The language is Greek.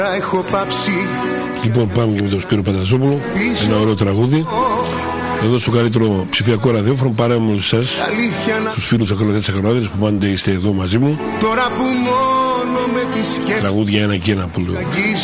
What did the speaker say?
Λοιπόν, πάμε και με τον Σπύρο Πανταζόπουλο. Ένα ωραίο τραγούδι. Εδώ στο καλύτερο ψηφιακό ραδιόφωνο, παρά με εσάς, τους φίλους ακροατές και ακροάτες που πάντοτε είστε εδώ μαζί μου. Τραγούδια ένα και ένα που λέω.